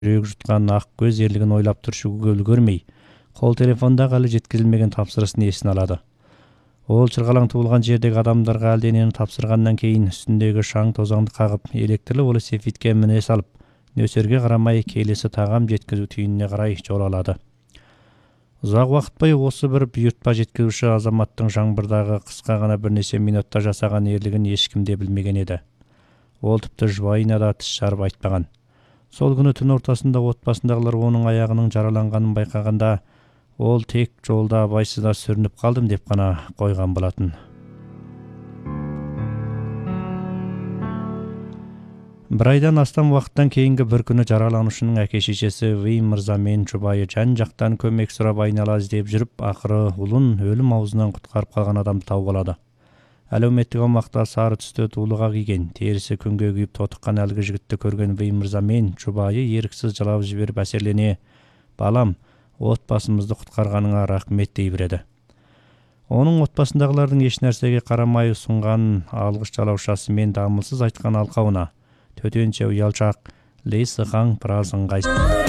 жүрөк жуткан ак көз эрлигин ойлап турушуга үлгөрмөй, кол телефондагы алы жеткизилмеген тапсырысын эсине алады. Ол чыргалаң туулган жердеги адамдарга алденени тапсыргандан кийин үстүндөгү шаң тозаңды кагып, электрлүү велосипедке міне салып, нөсөргө карамай келесі тагам жеткизүү түйүнүнө карай жол алады. Узак убакыт бою осы бір буйртма жеткирүүчү азаматтың жаңбырдагы кыска гана бир нече минутта жасаган эрлигин эч ким де билмеген эди. Ол типти жұбайына да тіс жарып айтпаган. Сол күнү түн ортасында отбасындагылар онун аягынын жараланганын байкаганда, ол тек жолда абайсызда сүрүнүп калдым деп гана койгон болотун. Бір айдан астам убакыттан кийинки бір күнү жаралануучунун әке шешеси Вим мырза менен жубайы жан жактан көмөк сурап айнала издеп жүрүп, акыры улун өлүм абызынан куткарып калган адамды тауып алады. Әлеуметтик аймакта сары түстө туулуга кийген, териси күнгө күйүп тотуккан алгы жигитти көргөн Вим мырза менен жубайы эриксиз жылап жиберип әсерлене, балам, отбасымызды куткарганыңа рахмет дей береді. Onun отбасындагылардын эч нерсеге карамай сунган алгыш жалаушасы мен дамылсыз айткан алкабына төтөнчө уялчак Лейси хаң пыраз ыңгайсыз.